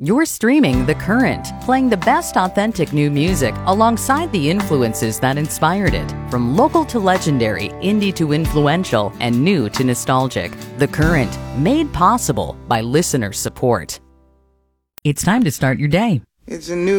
You're streaming The Current, playing the best authentic new music alongside the influences that inspired it. From local to legendary, indie to influential, and new to nostalgic. The Current, made possible by listener support. It's time to start your day. It's a new